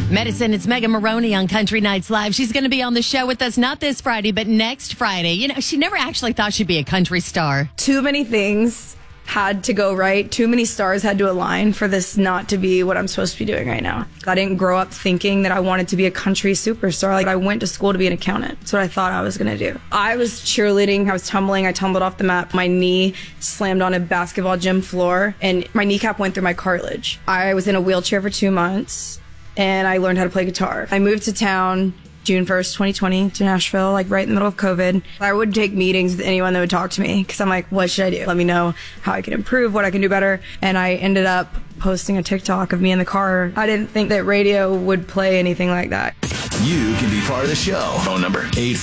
Medicine, it's Megan Maroney on Country Nights Live. She's going to be on the show with us, not this Friday, but next Friday. You know, she never actually thought she'd be a country star. Too many things had to go right. Too many stars had to align for this not to be what I'm supposed to be doing right now. I didn't grow up thinking that I wanted to be a country superstar. Like, I went to school to be an accountant. That's what I thought I was going to do. I was cheerleading. I was tumbling. I tumbled off the mat. My knee slammed on a basketball gym floor, and my kneecap went through my cartilage. I was in a wheelchair for 2 months, and I learned how to play guitar. I moved to town June 1st, 2020 to Nashville, like right in the middle of COVID. I would take meetings with anyone that would talk to me because I'm like, what should I do? Let me know how I can improve, what I can do better. And I ended up posting a TikTok of me in the car. I didn't think that radio would play anything like that. You can be part of the show. Phone number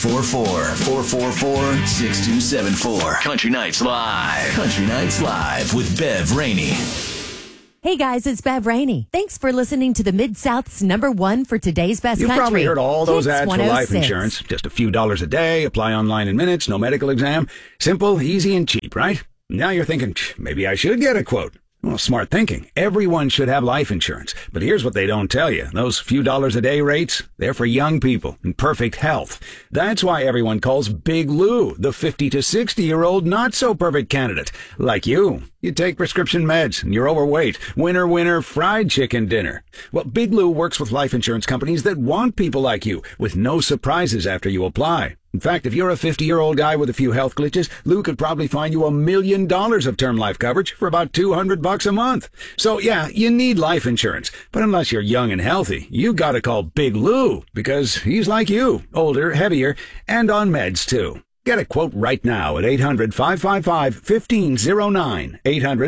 844-444-6274. Country Nights Live. Country Nights Live with Bev Rainey. Hey guys, it's Bev Rainey. Thanks for listening to the Mid-South's #1 for today's best You've country. probably heard all those Hits ads for life 106. insurance. Just a few dollars a day, apply online in minutes, no medical exam. Simple, easy, and cheap, right? Now you're thinking, maybe I should get a quote. Well, smart thinking. Everyone should have life insurance. But here's what they don't tell you. Those few dollars a day rates, they're for young people in perfect health. That's why everyone calls Big Lou the 50 to 60-year-old not-so-perfect candidate. Like you. You take prescription meds and you're overweight. Winner, winner, fried chicken dinner. Well, Big Lou works with life insurance companies that want people like you, with no surprises after you apply. In fact, if you're a 50-year-old guy with a few health glitches, Lou could probably find you $1 million of term life coverage for about $200 a month. So yeah, you need life insurance. But unless you're young and healthy, you gotta call Big Lou, because he's like you, older, heavier, and on meds too. Get a quote right now at 800-555-1509,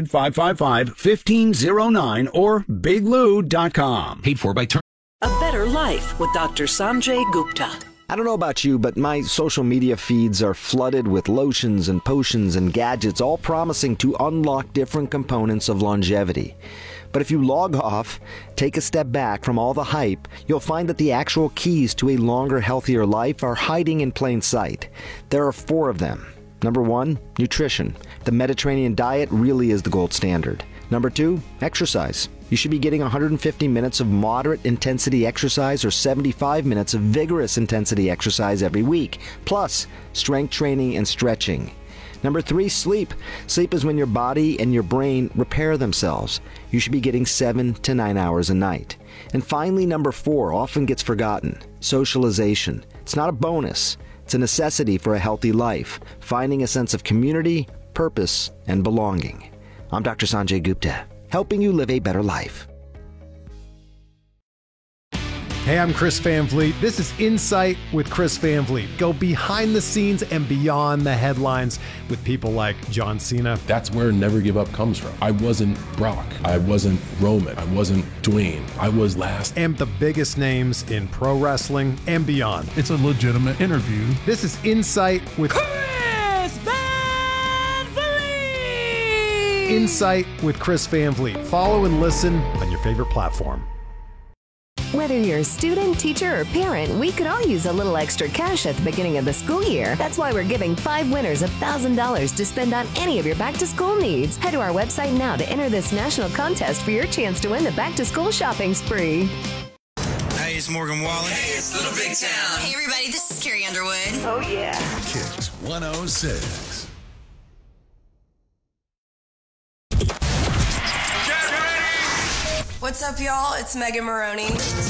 800-555-1509, or biglou.com. Paid for by Turn. A Better Life with Dr. Sanjay Gupta. I don't know about you, but my social media feeds are flooded with lotions and potions and gadgets, all promising to unlock different components of longevity. But if you log off, take a step back from all the hype, you'll find that the actual keys to a longer, healthier life are hiding in plain sight. There are 4 of them. Number 1, nutrition. The Mediterranean diet really is the gold standard. Number 2, exercise. You should be getting 150 minutes of moderate intensity exercise or 75 minutes of vigorous intensity exercise every week, plus strength training and stretching. Number 3, sleep. Sleep is when your body and your brain repair themselves. You should be getting 7 to 9 hours a night. And finally, number 4 often gets forgotten: socialization. It's not a bonus. It's a necessity for a healthy life, finding a sense of community, purpose, and belonging. I'm Dr. Sanjay Gupta, helping you live a better life. Hey, I'm Chris Van Vliet. This is Insight with Chris Van Vliet. Go behind the scenes and beyond the headlines with people like John Cena. That's where Never Give Up comes from. I wasn't Brock. I wasn't Roman. I wasn't Dwayne. I was last. And the biggest names in pro wrestling and beyond. It's a legitimate interview. This is Insight with Chris Van Vliet. Insight with Chris Van Vliet. Follow and listen on your favorite platform. Whether you're a student, teacher, or parent, we could all use a little extra cash at the beginning of the school year. That's why we're giving 5 winners $1,000 to spend on any of your back-to-school needs. Head to our website now to enter this national contest for your chance to win the back-to-school shopping spree. Hey, it's Morgan Wallen. Hey, it's Little Big Town. Hey, everybody, this is Carrie Underwood. Oh, yeah. Kicks 106. What's up, y'all? It's Megan Maroney.